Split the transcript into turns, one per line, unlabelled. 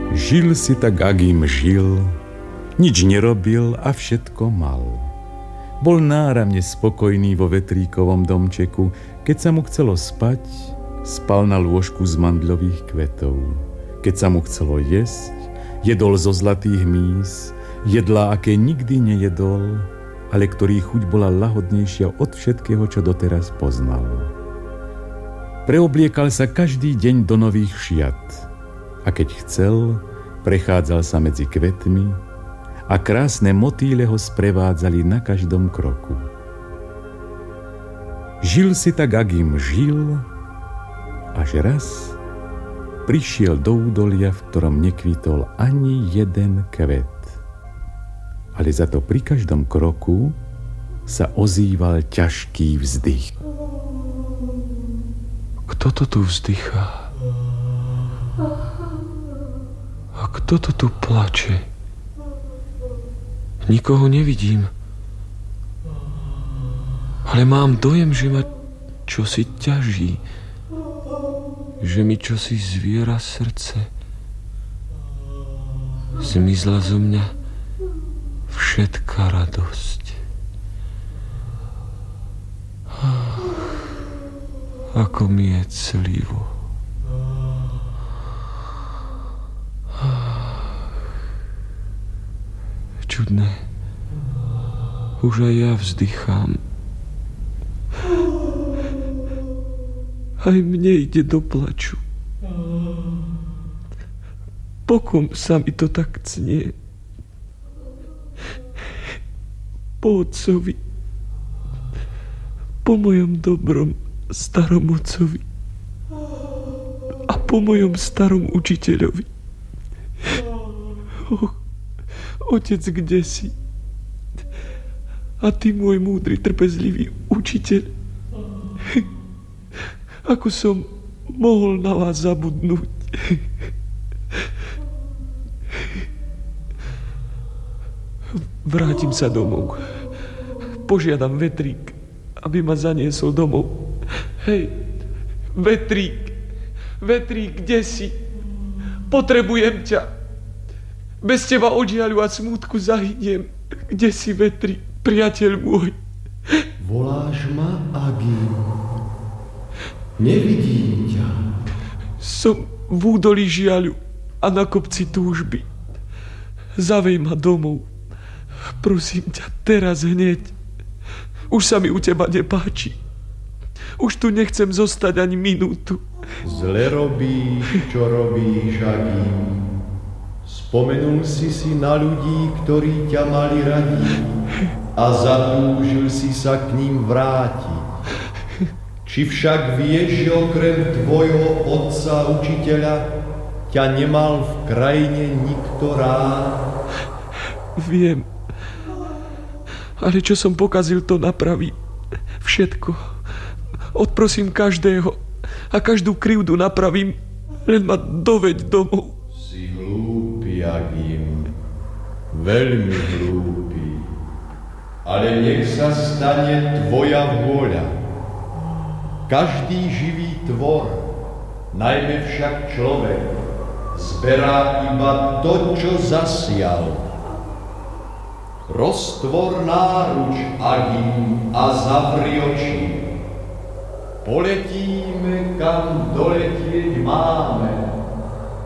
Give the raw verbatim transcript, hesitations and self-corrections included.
Žil si tak, Agim žil, nič nerobil a všetko mal. Bol náramne spokojný vo vetríkovom domčeku, keď sa mu chcelo spať, spal na lôžku z mandľových kvetov. Keď sa mu chcelo jesť, jedol zo zlatých míz, jedlá, aké nikdy nejedol, ale ktorý chuť bola lahodnejšia od všetkého, čo doteraz poznal. Preobliekal sa každý deň do nových šiat a keď chcel, prechádzal sa medzi kvetmi a krásne motýle ho sprevádzali na každom kroku. Žil si tak, Agim žil, až raz prišiel do údolia, v ktorom nekvitol ani jeden kvet. Ale za to pri každom kroku sa ozýval ťažký vzdych.
Kto to tu vzdychá? A kto to tu plače? Nikoho nevidím. Ale mám dojem, že ma čosi ťaží. Že mi čosi zviera srdce. Zmizla zo mňa všetká radosť. Ako mi je clivo. Čudné. Už aj ja vzdychám. Aj mne ide do plaču. Pokom sa mi to tak cnie. Po otcovi. Po mojom dobrom starom otcovi. A po mojom starom učiteľovi. Och, otec, kde si? A ty, môj múdry, trpezlivý učiteľ, ako som mohol na vás zabudnúť. Vrátim sa domov. Požiadam vetrík, aby ma zaniesol domov. Hej, vetrík, vetrík, kde si? Potrebujem ťa. Bez teba od žiaľu a smútku zahyniem. Kde si, vetrík, priateľ môj?
Voláš ma, Agim? Nevidím ťa.
Som v údolí žiaľu a na kopci túžby. Zavej ma domov. Prosím ťa, teraz hneď. Už sa mi u teba nepáči. Už tu nechcem zostať ani minútu.
Zle robíš, čo robíš, Agim. Spomenul si si na ľudí, ktorí ťa mali radi a zatúžil si sa k ním vrátiť. Či však vieš, že okrem tvojho otca učiteľa ťa nemal v krajine nikto rád?
Viem. Ale čo som pokazil, to napravím. Všetko. Odprosím každého a každú krivdu napravím. Len ma doveď domov.
Si hlúpy, Agim. Veľmi hlúpy. Ale nech sa stane tvoja vôľa. Každý živý tvor, najmä však človek, zberá iba to, čo zasial. Roztvor náruč, Agim, a zavri oči. Poletíme, kam doletieť máme.